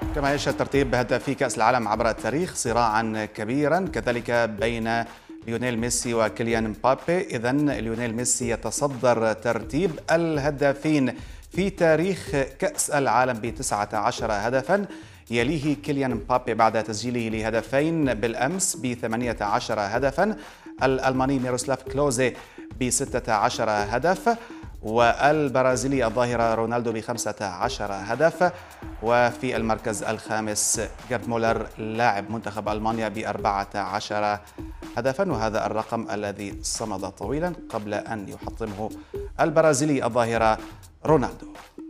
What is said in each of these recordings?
كما يشهد ترتيب هدافي كأس العالم عبر التاريخ صراعا كبيرا كذلك بين ليونيل ميسي وكيليان مبابي. إذن ليونيل ميسي يتصدر ترتيب الهدافين في تاريخ كأس العالم ب19 هدفا، يليه كيليان مبابي بعد تسجيله لهدفين بالأمس ب18 هدفا، الألماني ميروسلاف كلوزي ب16 هدف، والبرازيلي الظاهرة رونالدو ب15 هدف، وفي المركز الخامس جيرد مولر لاعب منتخب ألمانيا ب14 هدفا، وهذا الرقم الذي صمد طويلا قبل أن يحطمه البرازيلي الظاهرة رونالدو.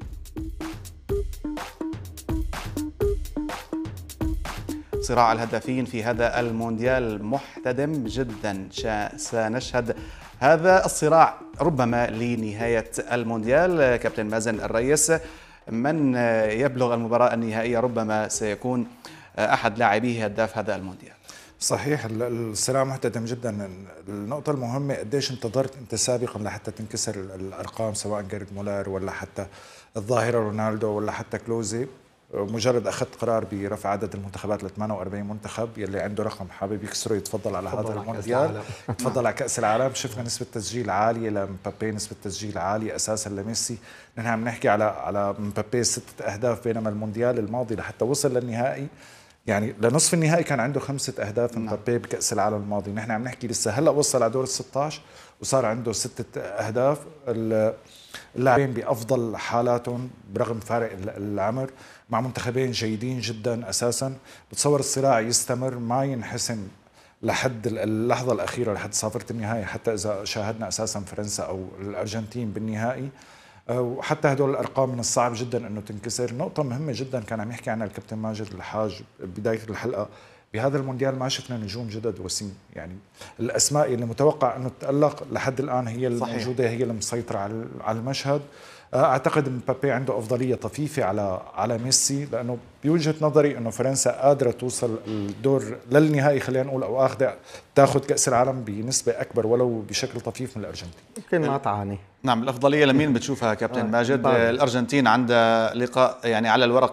صراع الهدافين في هذا المونديال محتدم جدا، سنشهد هذا الصراع ربما لنهاية المونديال. كابتن مازن الرئيس، من يبلغ المباراة النهائية ربما سيكون أحد لاعبيه هداف هذا المونديال. صحيح، الصراع محتدم جدا. النقطة المهمة قديش انتظرت انت سابقا لحتى تنكسر الارقام، سواء جيرد مولر ولا حتى الظاهرة رونالدو ولا حتى كلوزي. مجرد اخذت قرار برفع عدد المنتخبات ل 48 منتخب، يلي عنده رقم حابب يكسره يتفضل على هذا المونديال، يتفضل على كأس العالم. شفنا نسبة تسجيل عالية لمبابي، نسبة تسجيل عالية اساسا لميسي. نحن عم نحكي على مبابي 6 أهداف، بينما المونديال الماضي لحتى وصل للنهائي، يعني لنصف النهائي كان عنده 5 أهداف مبابي بكأس العالم الماضي. نحن عم نحكي لسه هلا وصل على دور ال16 وصار عنده 6 أهداف. اللاعبين بأفضل حالاتهم برغم فارق العمر، مع منتخبين جيدين جدا اساسا. بتصور الصراع يستمر، ما ينحسم لحد اللحظه الاخيره، لحد صافره النهائي، حتى اذا شاهدنا اساسا فرنسا او الارجنتين بالنهائي. وحتى هدول الارقام من الصعب جدا انه تنكسر. نقطه مهمه جدا كان عم يحكي عنها الكابتن ماجد الحاج بدايه الحلقه، بهذا المونديال ما شفنا نجوم جدد وسيم، يعني الاسماء اللي متوقع انه تتالق لحد الان هي الموجوده، هي اللي مسيطره على المشهد. اعتقد ان مبابي عنده افضليه طفيفه على ميسي، لانه بوجهه نظري انه فرنسا قادره توصل الدور للنهائي، خلينا نقول، او تاخذ كاس العالم بنسبه اكبر ولو بشكل طفيف من الارجنتين. يمكن ما تعاني. نعم، الافضليه لمين بتشوفها كابتن ماجد؟ الارجنتين عندها لقاء يعني على الورق